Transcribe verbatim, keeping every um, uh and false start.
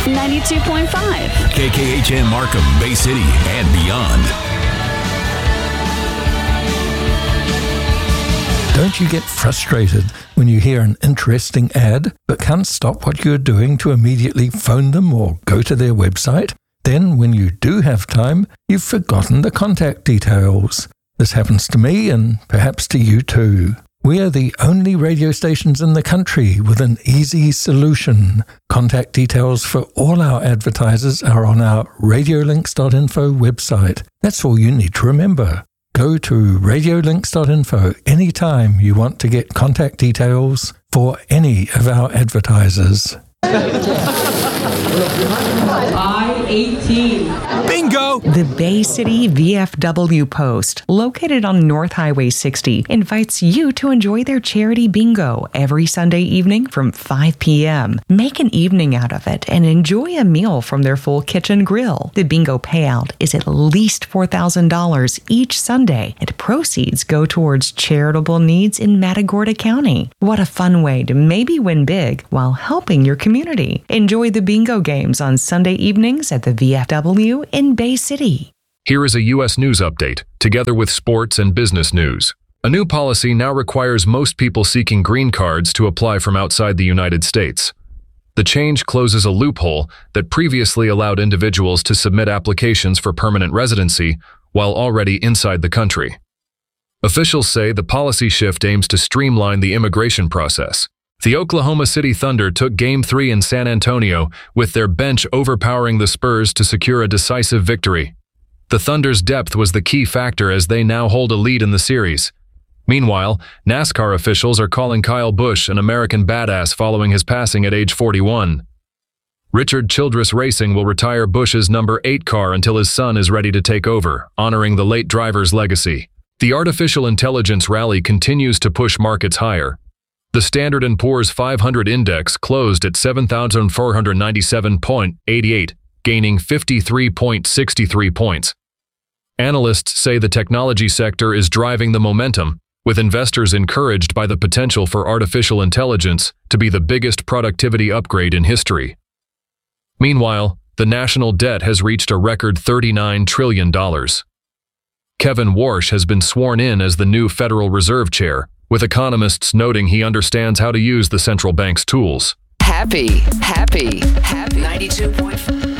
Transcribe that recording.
ninety-two point five. K K H N Markham, Bay City, and beyond. Don't you get frustrated when you hear an interesting ad but can't stop what you're doing to immediately phone them or go to their website? Then, when you do have time, you've forgotten the contact details. This happens to me and perhaps to you too. We are the only radio stations in the country with an easy solution. Contact details for all our advertisers are on our radiolinks dot info website. That's all you need to remember. Go to radiolinks dot info anytime you want to get contact details for any of our advertisers. I eighteen. Bingo! The Bay City V F W Post, located on North Highway sixty, invites you to enjoy their charity bingo every Sunday evening from five p.m. Make an evening out of it and enjoy a meal from their full kitchen grill. The bingo payout is at least four thousand dollars each Sunday, and proceeds go towards charitable needs in Matagorda County. What a fun way to maybe win big while helping your community. Enjoy the bingo games on Sunday evenings at the V F W in Bay City. Here is a U S news update, together with sports and business news. A new policy now requires most people seeking green cards to apply from outside the United States. The change closes a loophole that previously allowed individuals to submit applications for permanent residency while already inside the country. Officials say the policy shift aims to streamline the immigration process. The Oklahoma City Thunder took Game three in San Antonio, with their bench overpowering the Spurs to secure a decisive victory. The Thunder's depth was the key factor as they now hold a lead in the series. Meanwhile, NASCAR officials are calling Kyle Busch an American badass following his passing at age forty-one. Richard Childress Racing will retire Busch's number eight car until his son is ready to take over, honoring the late driver's legacy. The artificial intelligence rally continues to push markets higher. The Standard and Poor's five hundred index closed at seven thousand four hundred ninety-seven point eight eight, gaining fifty-three point six three points. Analysts say the technology sector is driving the momentum, with investors encouraged by the potential for artificial intelligence to be the biggest productivity upgrade in history. Meanwhile, the national debt has reached a record thirty-nine trillion dollars. Kevin Warsh has been sworn in as the new Federal Reserve Chair, with economists noting he understands how to use the central bank's tools. Happy, happy, happy. ninety-two point five.